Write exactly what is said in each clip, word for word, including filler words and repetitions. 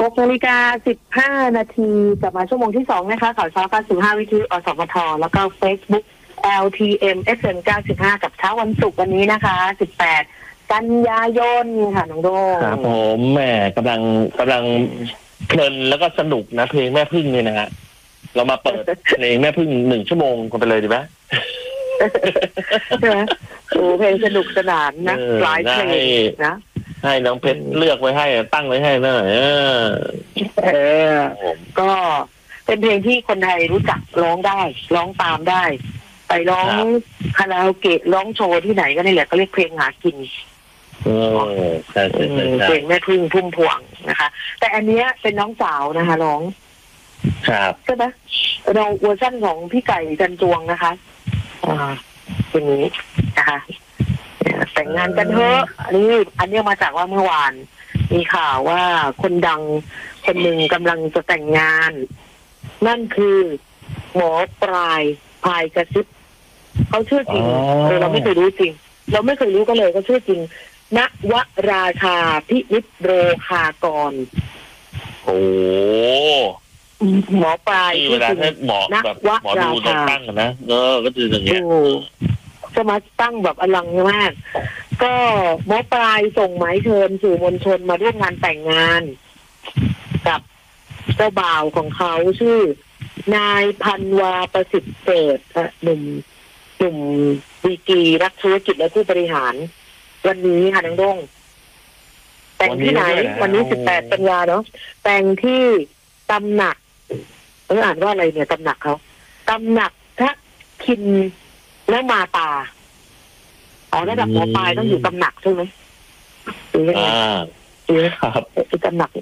กนาฬิกาสิบห้านาทีกลับมาชั่วโมงที่สองนะคะข่าวเช้าเก้าสิบห้าวิทยุอสมทแล้วก็ Facebook แอล ที เอ็ม เอฟ เอ็ม เก้าสิบห้ากับเช้าวันศุกร์วันนี้นะคะสิบแปดกันยายนค่ะน้องโดครับผมแหมกำลังกำลังเพลินแล้วก็สนุกนะเพลงแม่พึ่งเนี่ยนะฮะเรามาเปิดเพลงแม่พึ่งหนึ่งชั่วโมงกันไปเลยดีไหมใช่ไหมโอ้เพลงสนุกสนานนะหลายเพลงนะให้น้องเพชรเลือกไว้ให้ตั้งไว้ให้หน่อยเออเออก็เป็นเพลงที่คนไทยรู้จักร้องได้ร้องตามได้ไปร้องคาราโอเกะร้องโชว์ที่ไหนก็นี่แหละก็เรียกเพลงหากินเออใช่ใช่เพลงแม่พึ่งพุ่มพวงนะคะแต่อันเนี้ยเป็นน้องสาวนะคะร้องครับใช่ไหมเราเวอร์ชันของพี่ไก่จันจวงนะคะอ่าเป็นนี้นะคะแต่งงานกันเถอะอันนี้อันนี้มาจากว่าเมื่อวานมีข่าวว่าคนดังคนหนึ่งกำลังจะแต่งงานนั่นคือหมอปลายพายกระซิบเขาชื่อจริงเออเราไม่เคยรู้จริงเราไม่เคยรู้ก็เลยก็ชื่อจริงณวราชาพินิจโรคากรโอ้หมอปลายที่เวลาให้หมอแบบหมอดูจะตั้งนะเออก็คืออย่างเงี้ยจะมาตั้งแบบอลังมากก็หมอปลายส่งหมายเชิญสื่อมวลชนมาร่วมงานแต่งงานกับเจ้าบ่าวของเขาชื่อนายพันวาประสิทธิ์เกิดหนุ่มหนุ่มดีกรีนักธุรกิจและผู้บริหารวันนี้ค่ะน้องด้งแต่งที่ไหนวันนี้สิบแปดกันยาเนาะแต่งที่ตำหนักเอออ่านว่าอะไรเนี่ยตำหนักเขาตำหนักพระคินและมาตาอ๋อระดับหมอปลายต้องอยู่ตำหนักใช่ไหมอ่าเออครับตำหนัก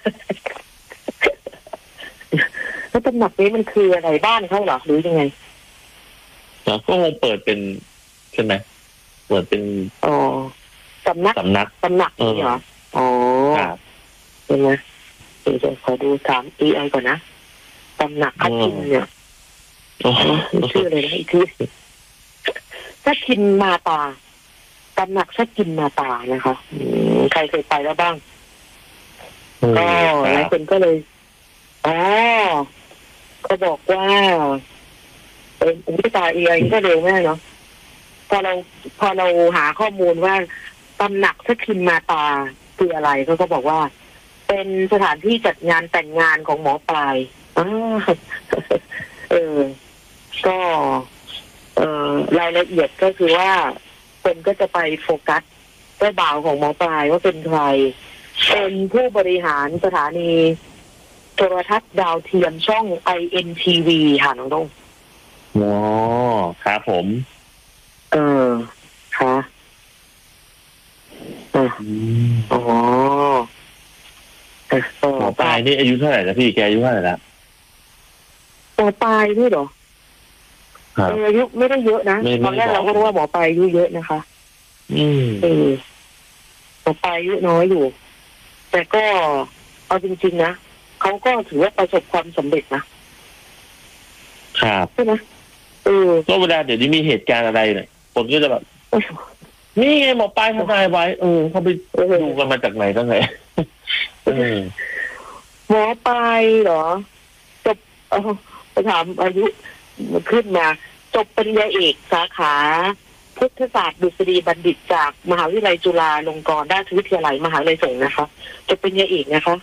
แล้วตำหนักนี้มันคืออะไรบ้านเขาเหรอหรือยังไงก็คงเปิดเป็นใช่ไหมเปิดเป็นอ๋อตำหนักตำหนักตำหนักนี่เหรออ๋อเห็นไหมเดี๋ยวขอดูถามเอไอก่อนนะตำหนักคัดกินเนี่ยชื่ออะไรนะอีกทีชักกินมาตาตำหนักชักกินมาตานะคะใครเคยไปแล้วบ้างก็หลายคนก็เลยอ๋อก็บอกว่าเป็นอุปตาเองก็เร็วแม่เนาะพอเราพอเราหาข้อมูลว่าตำหนักชักกินมาตาคืออะไรเขาก็บอกว่าเป็นสถานที่จัดงานแต่งงานของหมอปลายอ๋อเออก็เอ่อรายละเอียดก็คือว่าคนก็จะไปโฟกัสเจ้าบ่าวของหมอปลายว่าเป็นใครเป็นผู้บริหารสถานีโทรทัศน์ดาวเทียมช่อง ไอ เอ็น ที วี ค่ะน้องดงอ๋อครับผมเออค่ะอ๋อหมอปลายนี่อายุเท่าไหร่นะพี่แกอายุเท่าไหร่ละหมอปลายนี่เหรออายุไม่ได้เยอะนะตอนแรกเราก็รู้ว่าหมอปลายอายุเยอะนะคะอืมเออหมอปลายอายุน้อยอยู่แต่ก็เอาจริงๆนะเขาก็ถือว่าประสบความสำเร็จนะครับใช่ไหมเออก็เวลาเดี๋ยวนี้มีเหตุการณ์อะไรเนี่ยคนก็จะแบบนี่ไงหมอปลายทำนายไว้เออเขาไปดูกันมาจากไหนตั้งไหนหมอปลายเหรอจบเออไปถามอายุขึ้นมาจบปริญญาเอกสาขาพุทธศาสตร์ดุษฎีบัณฑิตจากมหาวิทยาลัยจุฬาลงกรณราชวิทยาลัยมหาวิทยาลัยสงฆ์นะคะจบปริญญาเอกนะคะ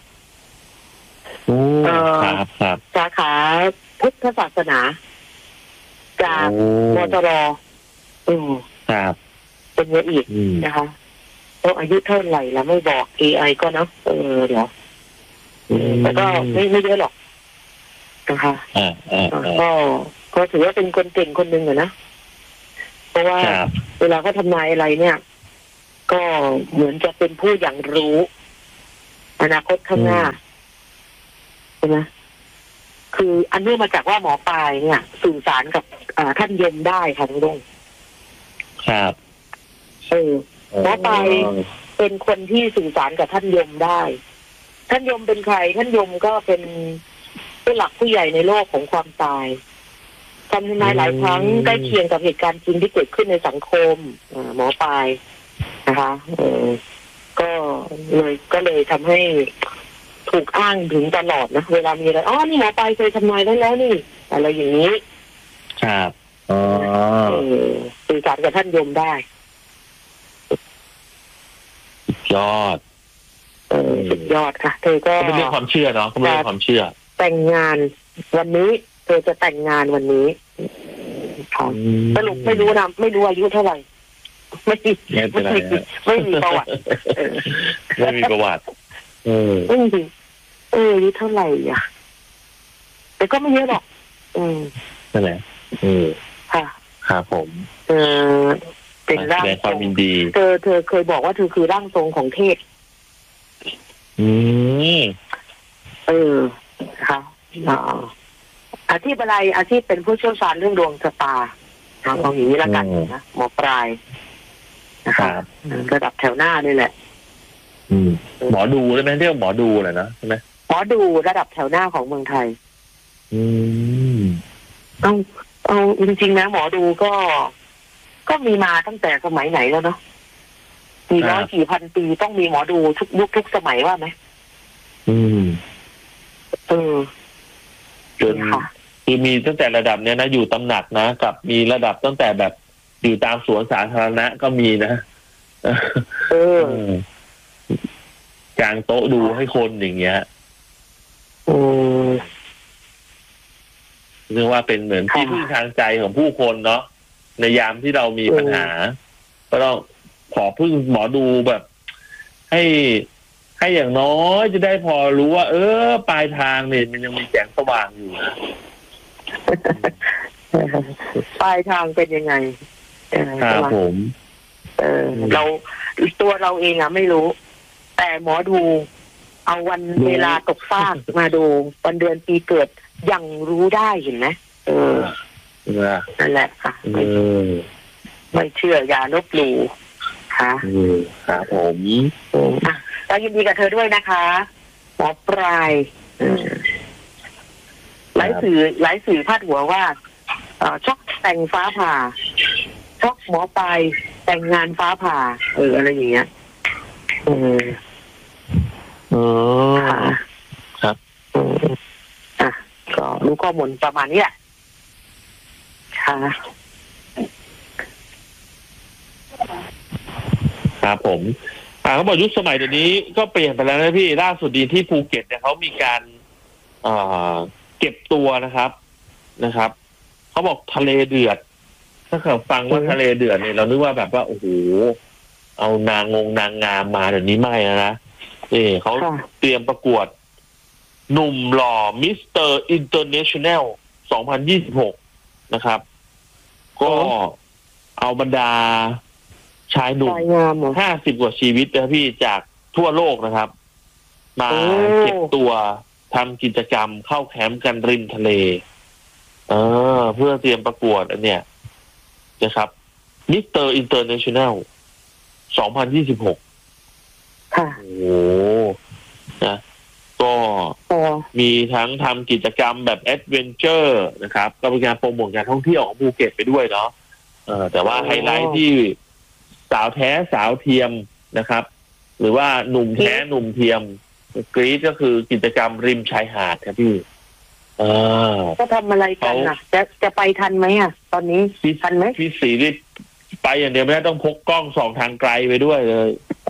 ครับครับสาขาพุทธศาสนาจากมจรอืมครับเป็นเยอะอีกนะคะแล้วอายุเท่าไหร่แล้วไม่บอก เอ ไอ ก็เนาะเออเดี๋ยวแต่ก็ไม่ไม่เยอะหรอกนะคะก็ก็ถือว่าเป็นคนเก่งคนหนึ่งอะนะเพราะว่าเวลาเขาทำนายอะไรเนี่ยก็เหมือนจะเป็นผู้อย่างรู้อนาคตข้างหน้าใช่ไหมคืออันนี้มาจากว่าหมอปลายเนี่ยสื่อสารกับท่านยมได้ค่ะทุกท่านครับเออหมอปลายเป็นคนที่สื่อสารกับท่านยมได้ท่านยมเป็นใครท่านยมก็เป็นผู้หลักผู้ใหญ่ในโลกของความตายทำทำนายหลายครั้งใกล้เคียงกับเหตุการณ์จริงที่เกิดขึ้นในสังคมหมอปลายนะคะเออก็เลยก็เลยทำให้ถูกอ้างถึงตลอดนะเวลามีอะไรอ๋อนี่หมอปลายเคยทำนายได้แล้วนี่อะไรอย่างนี้ครับอ๋อสื่อสารกับท่านยมได้ยอดเออสุดยอดค่ะเธอก็เป็นเรื่องความเชื่อเนาะก็เป็นเรื่องความเชื่อแต่งงานวันนี้เธอจะแต่งงานวันนี้สรุปไม่รู้นะไม่รู้อายุเท่าไหร่ไม่มีไม่มีไม่มีประวัติไม่มีประวัติเออไม่มีเอออายุเท่าไหร่อ่ะแต่ก็ไม่เยอะหรอกอืมนั่นแหละเออค่ะครับผมเออเป็นร่างความยินดีเธอเธอเคยบอกว่าเธอคือร่างทรงของเทพอืมเออค่ะอ่าอาชีพอะไรอาชีพเป็นผู้เชี่ยวชาญเรื่องดวงชะตาเอาอย่างนี้ละกันนะหมอปลายนะครับระดับแถวหน้านี่แหละหมอดูได้ไหมเรียกหมอดูเลยนะใช่ไหมหมอดูระดับแถวหน้าของเมืองไทยอืมเอาเอาจริงๆนะหมอดูก็ก็มีมาตั้งแต่สมัยไหนแล้วเนาะกี่ร้อยกี่พันปีต้องมีหมอดูทุกยุคทุกสมัยว่าไหมอืมเออจนคือมีตั้งแต่ระดับเนี้ยนะอยู่ตำหนักนะกับมีระดับตั้งแต่แบบอยู่ตามสวนสาธารณะก็มีนะเออกางโต๊ะดูให้คนอย่างเงี้ยอืมเรียกว่าเป็นเหมือนที่พึ่งทางใจของผู้คนเนาะในยามที่เรามีปัญหาก็ต้องขอพึ่งหมอดูแบบ ให้ให้อย่างน้อยจะได้พอรู้ว่าเออปลายทางเนี่ยมันยังมีแสงสว่างอยู่นะปลายทางเป็นยังไงครับผมเออเราตัวเราเองอะไม่รู้แต่หมอดูเอาวันเวลาตกฟากมาดูวันเดือนปีเกิดยังรู้ได้เห็นไหมเออนั่นแหละค่ะไม่ไม่เชื่ออย่าลบหลู่ค่ะครับผมอ่ะเรายินดีกับเธอด้วยนะคะหมอปลายหลายสื่อหลายสื่อพาดหัวว่าช็อกแต่งฟ้าผ่าช็อกหมอปลายแต่งงานฟ้าผ่าเอออะไรอย่างเงี้ยเออเออครับอ่ะก็รู้ข้อมูลประมาณนี้แหละค่ะครับผมอ่าเขาบอกยุคสมัยเดี๋ยวนี้ก็เปลี่ยนไปแล้วนะพี่ล่าสุดดีที่ภูเก็ตเนี่ยเขามีการเอ่อเก็บตัวนะครับนะครับเขาบอกทะเลเดือดถ้าเกิดฟังว่าทะเลเดือดเนี่ยเรานึกว่าแบบว่าโอ้โหเอานางงงนางงามมาเดี๋ยวนี้ไม่แล้วนะนี่เขาเตรียมประกวดหนุ่มหล่อมิสเตอร์อินเตอร์เนชั่นแนลสองพันยี่สิบหกนะครับก็เอาบรรดาชายหนุ่มห้าสิบกว่าชีวิตนะพี่จากทั่วโลกนะครับมาเก็บตัวทำกิจกรรมเข้าแคมป์กันริมทะเลเออเพื่อเตรียมประกวดอันเนี้ยนะครับมิสเตอร์อินเตอร์เนชั่นแนลสองพันยี่สิบหกค่ะโอ้โหนะก็มีทั้งทำกิจกรรมแบบแอดเวนเจอร์นะครับก็เป็นการโปรโมทการท่องเที่ยวของภูเก็ตไปด้วยเนาะเออแต่ว่าไฮไลท์ที่สาวแท้สาวเทียมนะครับหรือว่าหนุ่มแท้หนุ่มเทียมกรีดก็คือกิจกรรมริมชายหาดครับพี่เออก็ทำอะไรกันอ่ะจะจะไปทันไหมอ่ะตอนนี้ทันไหมพี่สีรีบไปอย่างเดียวไม่ได้ต้องพกกล้องส่องทางไกลไปด้วยเลย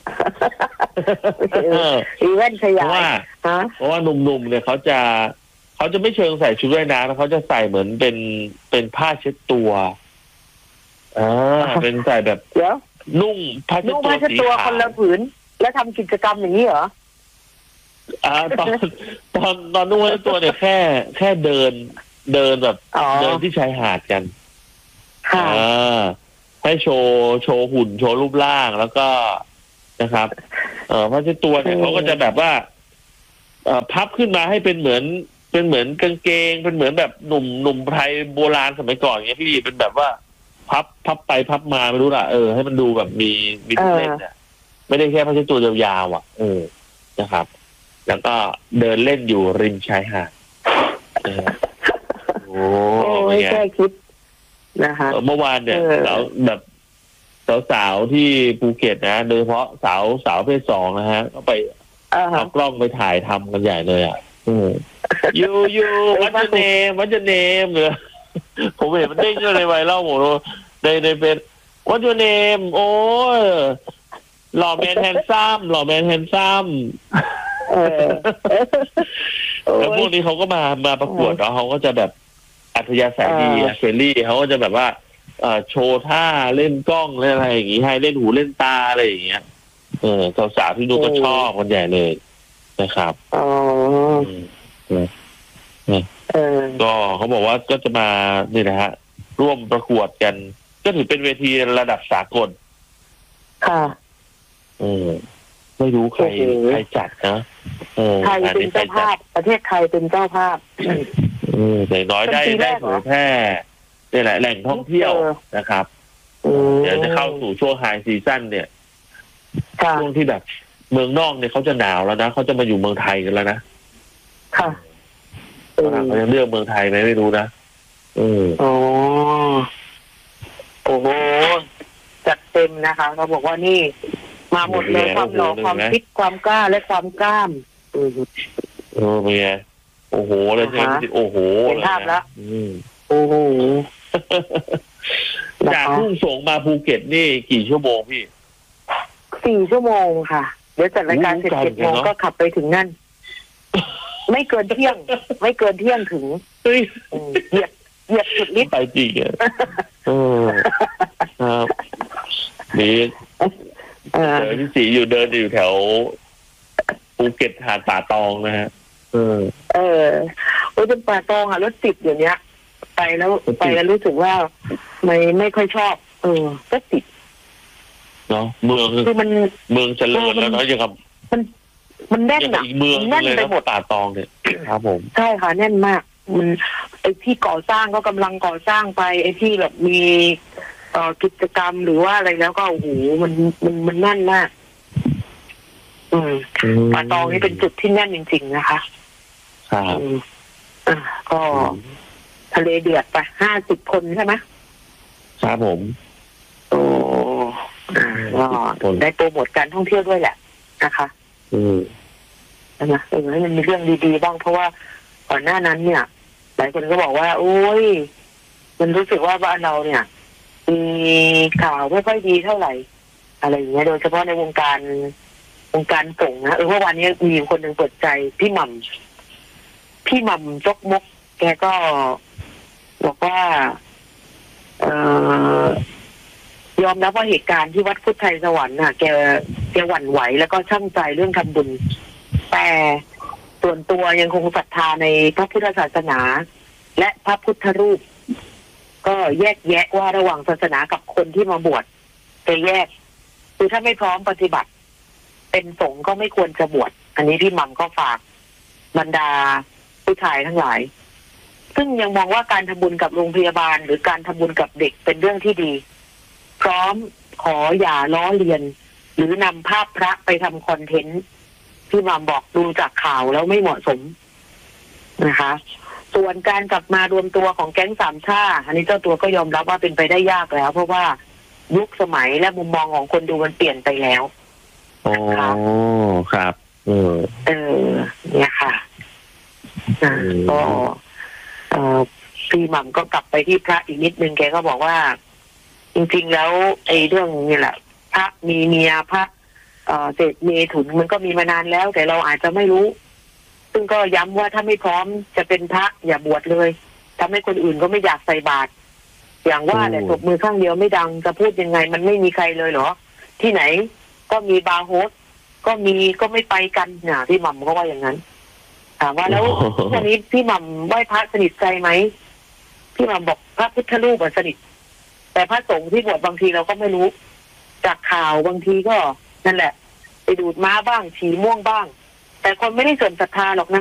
อีเวนต์ขยายเพราะว่าเพราะว่าหนุ่มๆเนี่ยเขาจะเขาจะไม่เชิงใส่ชุดว่ายน้ำเขาจะใส่เหมือนเป็นเป็นผ้าเช็ดตัวอ่าเป็นใส่แบบเดี๋ยวนุ่งผ้าเช็ดตัวสีขาวคนละผืนแล้วทำกิจกรรมอย่างนี้เหรออ่าตอนตอนตอนนุ่งผ้าเช็ดตัวเนี่ยแค่แค่เดินเดินแบบเดินที่ชายหาดกันอ่าให้โชว์โชว์หุ่นโชว์รูปร่างแล้วก็นะครับเอ่อผ้าเช็ดตัวเนี่ยเขาก็จะแบบว่าเอ่อพับขึ้นมาให้เป็นเหมือนเป็นเหมือนกางเกงเป็นเหมือนแบบหนุ่มหนุ่มไทยโบราณสมัยก่อนอย่างเงี้ยพี่เป็นแบบว่าพับพับไปพับมาไม่รู้ล่ะเออให้มันดูแบบมีมีเล่นเนี่ยไม่ได้แค่ผ้าเช็ดตัวยาวๆอ่ะเออนะครับแล้วก็เดินเล่นอยู่ริมชายหาดเออโอ้ไม่แค่คิดนะคะเมื่อวานเนี่ยเราแบบสาวๆที่ภูเก็ตนะโดยเฉพาะสาวสาวเพศสองนะฮะก็ไปเอากล้องไปถ่ายทำกันใหญ่เลยอ่ะยูยูวัดเนมวัดเนมเลยผมเห็นมันเด้งอยู่ในไวรัลผมในในเป็นวัดเนมโอ้หล่อแมนแฮนซัมหล่อแมนแฮนซัมแล้วพวกนี้เขาก็มามาประกวดเนาะเขาก็จะแบบอัธยาศัยดีเฟรนลี่เขาก็จะแบบว่าเอ่อโชว์ท่าเล่นกล้องเล่นอะไรอย่างงี้ให้เล่นหูเล่นตาอะไรอย่างเงี้ยเออสาวๆที่ดูก็ชอบคนใหญ่เลยนะครับอ๋อเออก็เขาบอกว่าก็จะมานี่นะฮะร่วมประกวดกันก็ถือเป็นเวทีระดับสากลค่ะเออไม่รู้ใครใครจัดนะเออไทยเป็นเจ้าภาพประเทศไทยเป็นเจ้าภาพเออแต่น้อยได้ได้เผยแพร่นี่แหละแหล่งท่องเที่ยวนะครับเดี๋ยวจะเข้าสู่ช่วงไฮซีซั่นเนี่ยช่วงที่แบบเมืองนอกเนี่ยเขาจะหนาวแล้วนะเขาจะมาอยู่เมืองไทยกันแล้วนะค่ะเขาจะเลือกเมืองไทยไหมไม่รู้นะอืออ๋อโอ้โหจัดเต็มนะคะเขาบอกว่านี่มาหมดเลยความหล่อความฟิตความกล้าและความกล้ามเออเออเป็นไงโอ้โหเลยใช่ไหมโอ้โหเห็นภาพแล้วโอ้โหจากทุ่งสงมาภูเก็ตนี่กี่ชั่วโมงพี่สี่ชั่วโมงค่ะเดี๋ยวจัดรายการเสร็จเจ็ดโมงก็ขับไปถึงนั่นไม่เกินเที่ยงไม่เกินเที่ยงถึงเหยียบเหยียบสุดฤทธิ์ไปจริงอ่ะเออครับนี่เจอพี่สีอยู่เดินอยู่แถวภูเก็ตหาดป่าตองนะฮะเออเออโอ้ยเป็นป่าตองอ่ะรถติดอย่างเนี้ยไปแล้วไปแล้วรู้สึกว่าไม่ไม่ค่อยชอบเออก็ติดเนาะเมืองคือมันเมืองเจริญแล้วเนาะยังกับมันมันแน่นอ่ะอีกเมืองแน่นไปหมดป่าตองเนี่ยครับผมใช่ค่ะแน่นมากมันไอ้ที่ก่อสร้างก็กำลังก่อสร้างไปไอ้ที่แบบมีเอ่อกิจกรรมหรือว่าอะไรแล้วก็โอ้โหมันมันมันแน่นมากอืมป่าตองนี่เป็นจุดที่แน่นจริงๆนะคะครับอ่าก็ทะเลเดือดไปห้าสิบคนใช่ไหมครับผมโอ้ก็ได้โปรโมทการท่องเที่ยวด้วยแหละนะคะอืมนะเออให้มันมีเรื่องดีๆบ้างเพราะว่าก่อนหน้านั้นเนี่ยหลายคนก็บอกว่าโอ้ยมันรู้สึกว่าบ้านเราเนี่ยมีข่าวไม่ค่อยดีเท่าไหร่อะไรอย่างเงี้ยโดยเฉพาะในวงการวงการส่งนะเออเมื่อวานนี้มีคนหนึ่งเปิดใจพี่หม่ำพี่หม่ำจกมกแกก็บอกว่าเอ่อยอมรับว่าเหตุการณ์ที่วัดพุทธไทยสวรรค์น่ะแกแกหวั่นไหวแล้วก็ช่างใจเรื่องทำบุญแต่ส่วนตัวยังคงศรัทธาในพระพุทธศาสนาและพระพุทธรูปก็แยกแยะว่าระหว่างศาสนากับคนที่มาบวชจะแยกคือถ้าไม่พร้อมปฏิบัติเป็นสงฆ์ก็ไม่ควรจะบวชอันนี้พี่มัมก็ฝากบรรดาผู้ชายทั้งหลายซึ่งยังมองว่าการทำบุญกับโรงพยาบาลหรือการทำบุญกับเด็กเป็นเรื่องที่ดีพร้อมขออย่าล้อเลียนหรือนำภาพพระไปทำคอนเทนต์ที่มัมบอกดูจากข่าวแล้วไม่เหมาะสมนะคะส่วนการกลับมารวมตัวของแก๊งสามชาอันนี้เจ้าตัวก็ยอมรับว่าเป็นไปได้ยากแล้วเพราะว่ายุคสมัยและมุมมองของคนดูมันเปลี่ยนไปแล้วโอ้ครับเออเออเนี่ยค่ะก็เออพี่หม่ำก็กลับไปที่พระอีกนิดนึงแกก็บอกว่าจริงๆแล้วไอ้เรื่องนี่แหละพระมีเมียพระเอ่อเศษเมถุนมันก็มีมานานแล้วแต่เราอาจจะไม่รู้ซึ่งก็ย้ำว่าถ้าไม่พร้อมจะเป็นพระอย่าบวชเลยทำให้คนอื่นก็ไม่อยากใส่บาตรอย่างว่าแหละตบมือข้างเดียวไม่ดังจะพูดยังไงมันไม่มีใครเลยเหรอที่ไหนก็มีบาร์โฮสก็มีก็ไม่ไปกันเนี่ยพี่หม่ำก็ว่าอย่างนั้นถามว่าแล้ววันนี้พี่หม่ำไหว้พระสนิทใจไหมพี่หม่ำบอกพระพุทธรูปสนิทแต่พระสงฆ์ที่บวชบางทีเราก็ไม่รู้จากข่าวบางทีก็นั่นแหละไปดูดม้าบ้างฉี่ม่วงบ้างแต่คนไม่ได้เสื่อมศรัทธาหรอกนะ